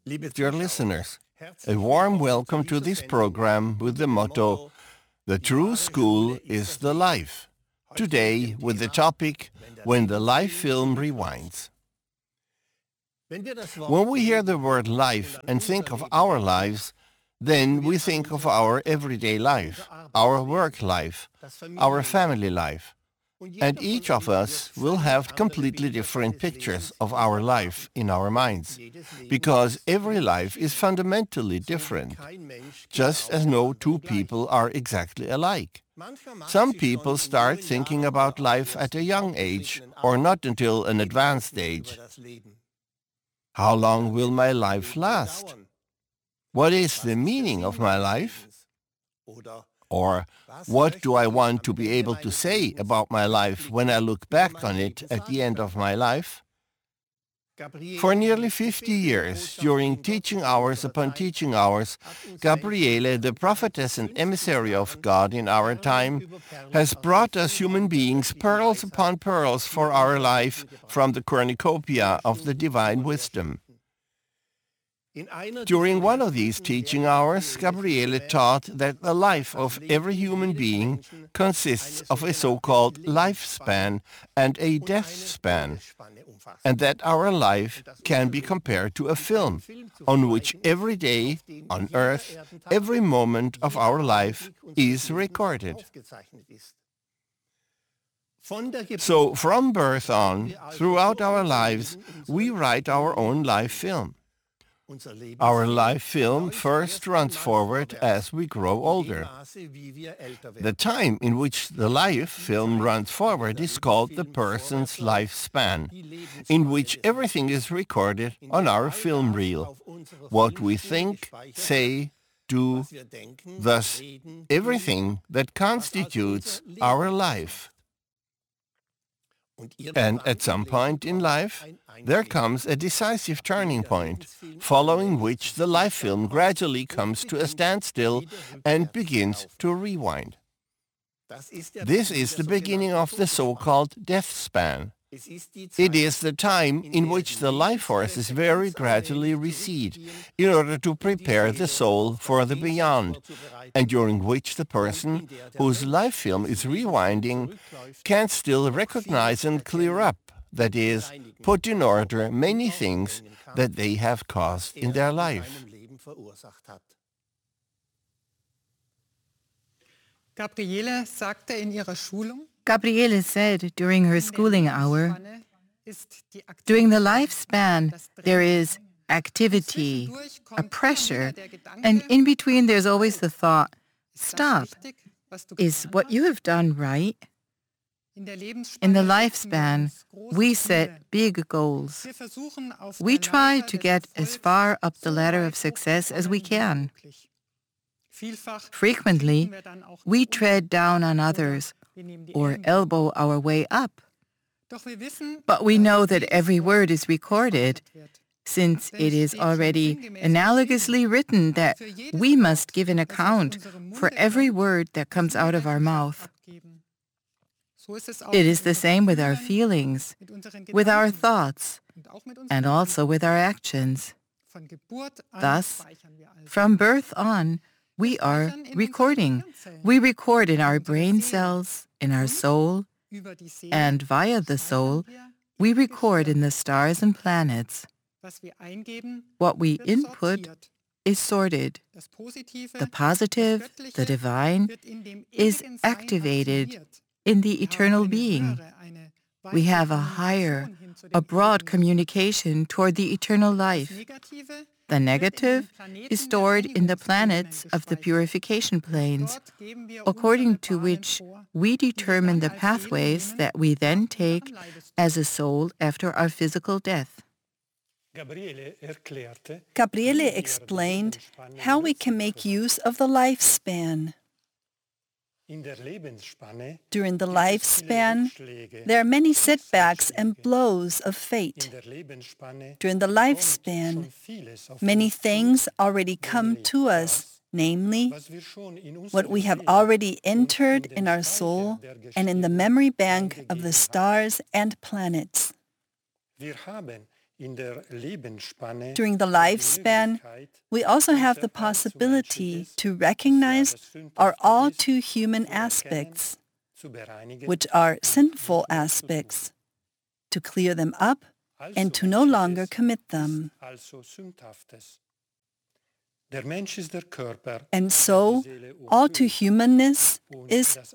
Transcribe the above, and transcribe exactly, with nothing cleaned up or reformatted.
Dear listeners, a warm welcome to this program with the motto, "The true school is the life." Today with the topic, "When the life film rewinds." When we hear the word life and think of our lives, then we think of our everyday life, our work life, our family life. And each of us will have completely different pictures of our life in our minds, because every life is fundamentally different, just as no two people are exactly alike. Some people start thinking about life at a young age, or not until an advanced age. How long will my life last? What is the meaning of my life? Or what do I want to be able to say about my life when I look back on it at the end of my life? For nearly fifty years, during teaching hours upon teaching hours, Gabriele, the prophetess and emissary of God in our time, has brought us human beings pearls upon pearls for our life from the cornucopia of the divine wisdom. During one of these teaching hours, Gabriele taught that the life of every human being consists of a so-called lifespan and a death span, and that our life can be compared to a film on which every day on earth, every moment of our life is recorded. So from birth on, throughout our lives, we write our own life film. Our life film first runs forward as we grow older. The time in which the life film runs forward is called the person's lifespan, in which everything is recorded on our film reel. What we think, say, do, thus everything that constitutes our life. And at some point in life, there comes a decisive turning point, following which the life film gradually comes to a standstill and begins to rewind. This is the beginning of the so-called death span. It is the time in which the life forces very gradually recede in order to prepare the soul for the beyond, and during which the person whose life film is rewinding can still recognize and clear up, that is, put in order many things that they have caused in their life. Gabriele sagte in ihrer Schulung, Gabriele said during her schooling hour, during the lifespan there is activity, a pressure, and in between there's always the thought, stop, is what you have done right? In the lifespan, we set big goals. We try to get as far up the ladder of success as we can. Frequently, we tread down on others or elbow our way up. But we know that every word is recorded, since it is already analogously written that we must give an account for every word that comes out of our mouth. It is the same with our feelings, with our thoughts, and also with our actions. Thus, from birth on, we are recording. We record in our brain cells, in our soul, and via the soul, we record in the stars and planets. What we input is sorted. The positive, the divine, is activated in the eternal being. We have a higher, a broad communication toward the eternal life. The negative is stored in the planets of the purification planes, according to which we determine the pathways that we then take as a soul after our physical death. Gabriele explained how we can make use of the lifespan. During the lifespan, there are many setbacks and blows of fate. During the lifespan, many things already come to us, namely, what we have already entered in our soul and in the memory bank of the stars and planets. During the lifespan, we also have the possibility to recognize our all too human aspects, which are sinful aspects, to clear them up and to no longer commit them. And so, all too humanness is